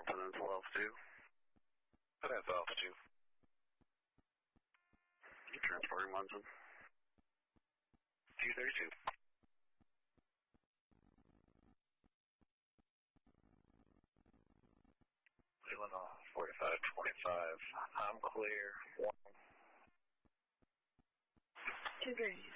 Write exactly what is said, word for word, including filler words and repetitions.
Peninsula Alpha two. Peninsula Alpha two. You transporting Munson? T thirty-two. Illinois forty-five twenty-five. I'm clear. One. two thirty-two.